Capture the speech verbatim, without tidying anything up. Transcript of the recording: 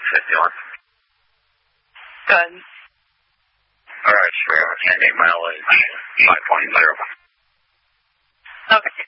fifty-one. Good. All right, sure. Ending mileage five point zero. Okay.